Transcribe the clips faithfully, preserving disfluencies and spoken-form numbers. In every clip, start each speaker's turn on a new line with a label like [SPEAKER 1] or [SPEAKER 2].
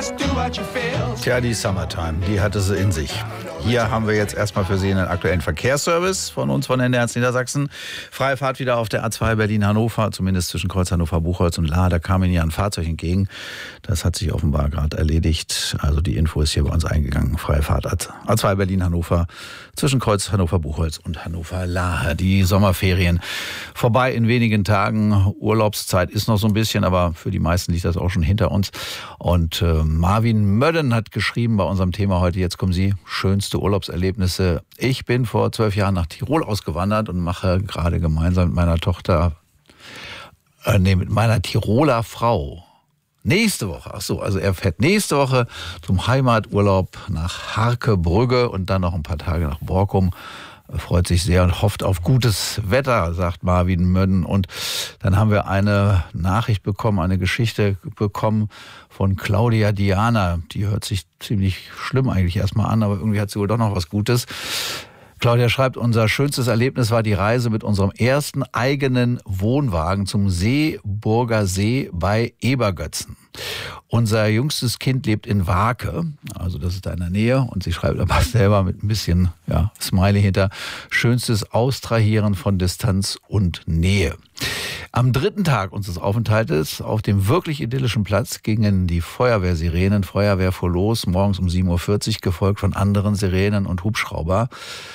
[SPEAKER 1] Tja, die Summertime, die hatte sie in sich. Hier haben wir jetzt erstmal für Sie einen aktuellen Verkehrsservice von uns von N D R eins Niedersachsen. Freie Fahrt wieder auf der A zwei Berlin-Hannover, zumindest zwischen Kreuz Hannover-Buchholz und Lahr. Da kam Ihnen ja ein Fahrzeug entgegen. Das hat sich offenbar gerade erledigt. Also die Info ist hier bei uns eingegangen. Freie Fahrt A zwei Berlin-Hannover zwischen Kreuz Hannover-Buchholz und Hannover-Lahr. Die Sommerferien vorbei in wenigen Tagen. Urlaubszeit ist noch so ein bisschen, aber für die meisten liegt das auch schon hinter uns. Und äh, Marvin Mödden hat geschrieben bei unserem Thema heute, jetzt kommen Sie, schönste Urlaubserlebnisse. Ich bin vor zwölf Jahren nach Tirol ausgewandert und mache gerade gemeinsam mit meiner Tochter, äh, nee, mit meiner Tiroler Frau nächste Woche, ach so, also er fährt nächste Woche zum Heimaturlaub nach Harkebrügge und dann noch ein paar Tage nach Borkum. Er freut sich sehr und hofft auf gutes Wetter, sagt Marvin Mödden. Und dann haben wir eine Nachricht bekommen, eine Geschichte bekommen von Claudia Diana. Die hört sich ziemlich schlimm eigentlich erstmal an, aber irgendwie hat sie wohl doch noch was Gutes. Claudia schreibt, unser schönstes Erlebnis war die Reise mit unserem ersten eigenen Wohnwagen zum Seeburger See bei Ebergötzen. Unser jüngstes Kind lebt in Wake, also das ist da in der Nähe, und sie schreibt aber selber mit ein bisschen ja, Smiley hinter, schönstes Austrahieren von Distanz und Nähe. Am dritten Tag unseres Aufenthaltes auf dem wirklich idyllischen Platz gingen die Feuerwehrsirenen, Feuerwehr fuhr los, morgens um sieben Uhr vierzig, gefolgt von anderen Sirenen und Hubschrauber.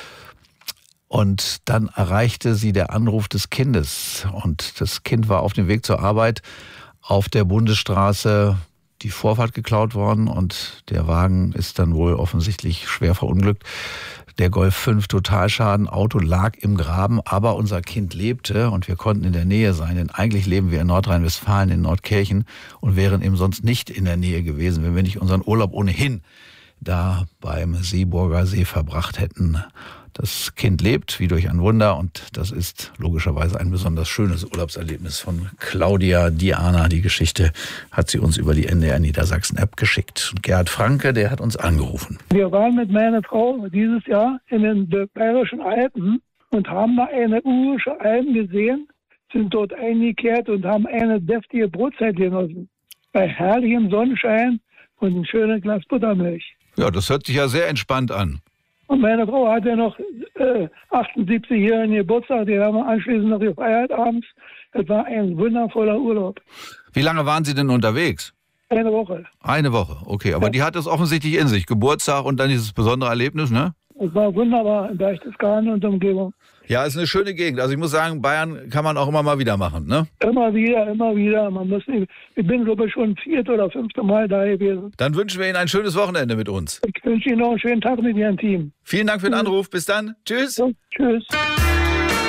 [SPEAKER 1] Und dann erreichte sie der Anruf des Kindes. Und das Kind war auf dem Weg zur Arbeit auf der Bundesstraße die Vorfahrt geklaut worden. Und der Wagen ist dann wohl offensichtlich schwer verunglückt. Der Golf fünf Totalschaden, Auto lag im Graben, aber unser Kind lebte und wir konnten in der Nähe sein. Denn eigentlich leben wir in Nordrhein-Westfalen, in Nordkirchen und wären eben sonst nicht in der Nähe gewesen, wenn wir nicht unseren Urlaub ohnehin da beim Seeburger See verbracht hätten. Das Kind lebt wie durch ein Wunder und das ist logischerweise ein besonders schönes Urlaubserlebnis von Claudia Diana. Die Geschichte hat sie uns über die N D R Niedersachsen-App geschickt. Und Gerhard Franke, der hat uns angerufen.
[SPEAKER 2] Wir waren mit meiner Frau dieses Jahr in den Bayerischen Alpen und haben da eine urische Alm gesehen, sind dort eingekehrt und haben eine deftige Brotzeit genossen. Bei herrlichem Sonnenschein und ein schönes Glas Buttermilch.
[SPEAKER 1] Ja, das hört sich ja sehr entspannt an.
[SPEAKER 2] Und meine Frau hat ja noch äh, achtundsiebzigjährigen Geburtstag, die haben wir anschließend noch gefeiert abends. Es war ein wundervoller Urlaub.
[SPEAKER 1] Wie lange waren Sie denn unterwegs?
[SPEAKER 2] Eine Woche.
[SPEAKER 1] Eine Woche, okay. Aber ja. Die hat es offensichtlich in sich. Geburtstag und dann dieses besondere Erlebnis, ne?
[SPEAKER 2] Es war wunderbar in Berchtesgaden und Umgebung.
[SPEAKER 1] Ja, ist eine schöne Gegend. Also ich muss sagen, Bayern kann man auch immer mal wieder machen, ne?
[SPEAKER 2] Immer wieder, immer wieder. Man muss, ich bin, glaube ich, schon vierte oder fünfte Mal da gewesen.
[SPEAKER 1] Dann wünschen wir Ihnen ein schönes Wochenende mit uns.
[SPEAKER 2] Ich wünsche Ihnen noch einen schönen Tag mit Ihrem Team.
[SPEAKER 1] Vielen Dank für den Anruf. Bis dann. Tschüss.
[SPEAKER 2] Ja, tschüss.